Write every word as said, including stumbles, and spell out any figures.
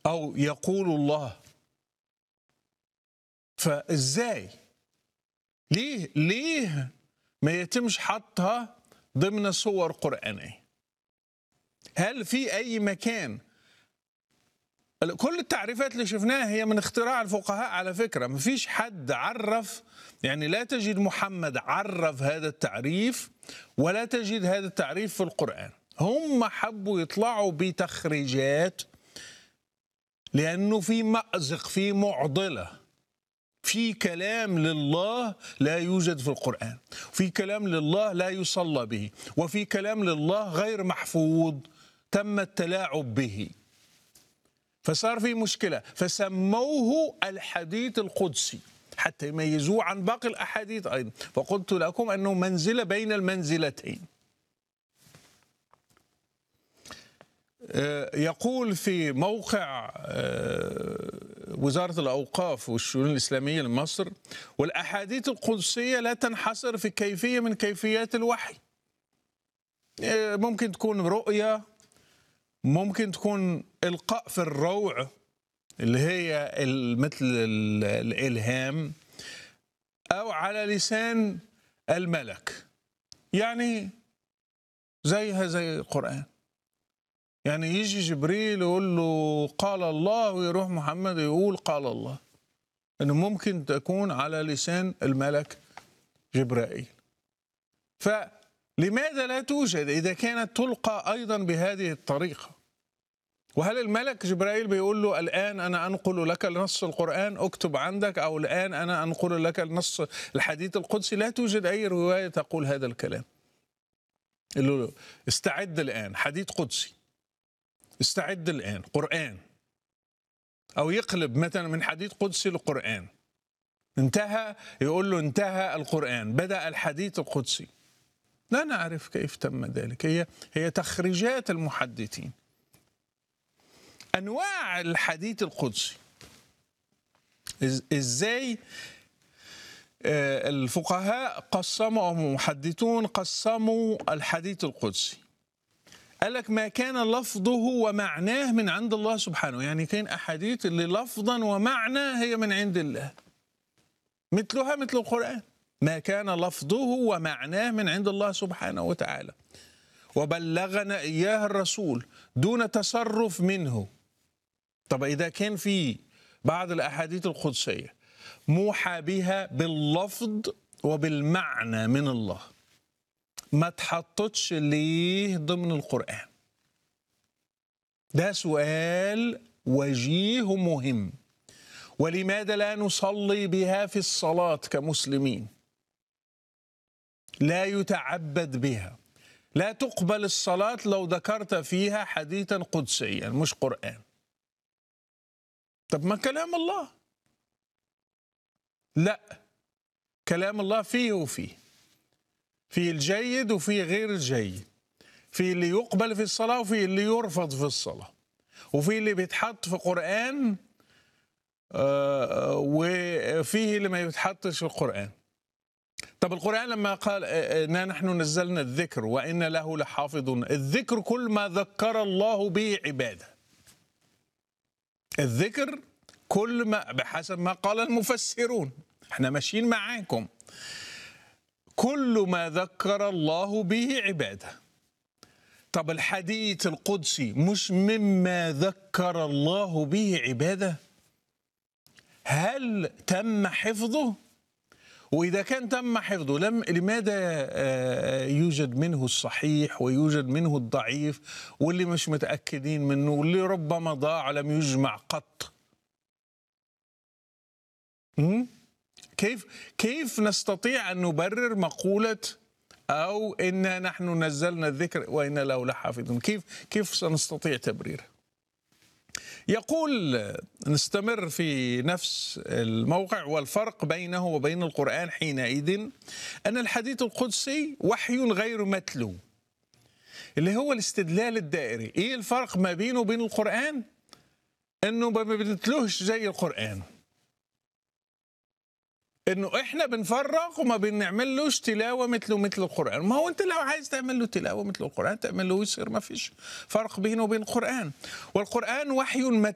أو يقول الله. فإزاي؟ ليه ليه ما يتمش حطها ضمن صور قرآنية؟ هل في أي مكان؟ كل التعريفات اللي شفناها هي من اختراع الفقهاء على فكرة، ما فيش حد عرف، يعني لا تجد محمد عرف هذا التعريف ولا تجد هذا التعريف في القرآن. هم حبوا يطلعوا بتخريجات لأنه في مأزق، في معضلة، في كلام لله لا يوجد في القرآن، في كلام لله لا يصلى به، وفي كلام لله غير محفوظ تم التلاعب به، فصار في مشكلة، فسموه الحديث القدسي حتى يميزوه عن باقي الأحاديث أيضا. فقلت لكم أنه منزلة بين المنزلتين. يقول في موقع وزارة الأوقاف والشؤون الإسلامية لمصر: والأحاديث القدسية لا تنحصر في كيفية من كيفيات الوحي، ممكن تكون رؤية، ممكن تكون إلقاء في الروع اللي هي مثل الإلهام، أو على لسان الملك، يعني زيها زي القرآن. يعني يجي جبريل يقول له قال الله، ويروح محمد يقول قال الله، إنه ممكن تكون على لسان الملك جبرائيل. فلماذا لا توجد إذا كانت تلقى أيضا بهذه الطريقة؟ وهل الملك جبرائيل بيقول له الآن أنا أنقل لك نص القرآن اكتب عندك، أو الآن أنا أنقل لك نص الحديث القدسي؟ لا توجد أي رواية تقول هذا الكلام. يقول له استعد الآن حديث قدسي، استعد الآن قرآن، أو يقلب مثلا من حديث قدسي لقرآن. انتهى، يقول له انتهى القرآن، بدأ الحديث القدسي. لا نعرف كيف تم ذلك، هي هي تخريجات المحدثين. أنواع الحديث القدسي، إزاي الفقهاء قسموا أو المحدثون قسموا الحديث القدسي؟ قال لك ما كان لفظه ومعناه من عند الله سبحانه، يعني كان أحاديث اللي لفظا ومعنى هي من عند الله، مثلها مثل القرآن، ما كان لفظه ومعناه من عند الله سبحانه وتعالى، وبلغنا إياه الرسول دون تصرف منه. طب إذا كان في بعض الأحاديث القدسية موحى بها باللفظ وبالمعنى من الله، ما تحطتش ليه ضمن القرآن؟ ده سؤال وجيه مهم. ولماذا لا نصلي بها في الصلاة كمسلمين؟ لا يتعبد بها، لا تقبل الصلاة لو ذكرت فيها حديثا قدسيا مش قرآن. طب ما كلام الله. لا، كلام الله فيه وفيه، في الجيد وفي غير الجيد، في اللي يقبل في الصلاة وفي اللي يرفض في الصلاة، وفي اللي بيتحط في قرآن وفيه اللي ما يتحطش في القرآن. طب القرآن لما قال إنا نحن نزلنا الذكر وإن له لحافظون، الذكر كل ما ذكر الله به عباده. الذكر كل ما بحسب ما قال المفسرون، احنا ماشيين معاكم، كل ما ذكر الله به عباده. طب الحديث القدسي مش مما ذكر الله به عباده؟ هل تم حفظه؟ وإذا كان تم حفظه لم لماذا يوجد منه الصحيح ويوجد منه الضعيف واللي مش متأكدين منه واللي ربما ضاع لم يجمع قط؟ كيف كيف نستطيع أن نبرر مقولة أو إنا نحن نزلنا الذكر وإنا له لحافظون؟ كيف كيف سنستطيع تبريره؟ يقول نستمر في نفس الموقع: والفرق بينه وبين القرآن حينئذ أن الحديث القدسي وحي غير متلو، اللي هو الاستدلال الدائري. إيه الفرق ما بينه وبين القرآن؟ إنه ما بنتلوهش زي القرآن، إنه إحنا بنفرق وما بنعملوش تلاوة مثله مثل القرآن. ما هو أنت لو عايز تعمل له تلاوة مثل القرآن تعمل له، يصير ما فيش فرق بينه وبين القرآن. والقرآن وحي